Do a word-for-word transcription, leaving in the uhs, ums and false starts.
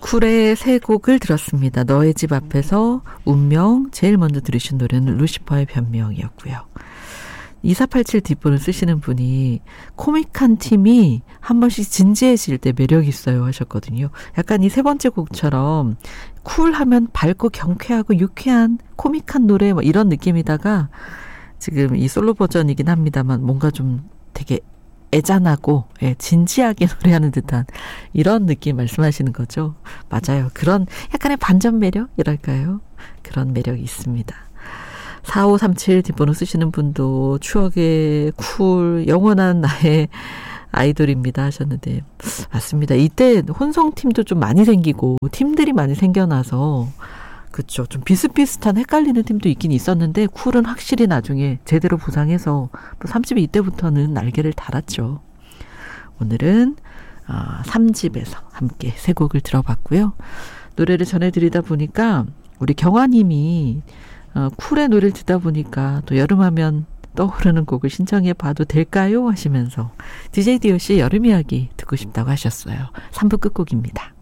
쿨의 세 곡을 들었습니다. 너의 집 앞에서, 운명, 제일 먼저 들으신 노래는 루시퍼의 변명이었고요. 이사팔칠 뒷번호 쓰시는 분이 코믹한 팀이 한 번씩 진지해질 때 매력 있어요 하셨거든요. 약간 이 세 번째 곡처럼 쿨하면 밝고 경쾌하고 유쾌한 코믹한 노래 뭐 이런 느낌이다가 지금 이 솔로 버전이긴 합니다만 뭔가 좀 되게 애잔하고 예, 진지하게 노래하는 듯한 이런 느낌 말씀하시는 거죠. 맞아요. 그런 약간의 반전 매력이랄까요? 그런 매력이 있습니다. 사오삼칠 뒷번호 쓰시는 분도 추억의 쿨 영원한 나의 아이돌입니다 하셨는데 맞습니다. 이때 혼성팀도 좀 많이 생기고 팀들이 많이 생겨나서 그렇죠. 좀 비슷비슷한 헷갈리는 팀도 있긴 있었는데 쿨은 확실히 나중에 제대로 부상해서 삼 집이 이때부터는 날개를 달았죠. 오늘은 어, 삼 집에서 함께 세 곡을 들어봤고요. 노래를 전해드리다 보니까 우리 경아님이 어, 쿨의 노래를 듣다 보니까 또 여름하면 떠오르는 곡을 신청해 봐도 될까요? 하시면서 디제이 디오씨의 여름 이야기 듣고 싶다고 하셨어요. 삼 부 끝곡입니다.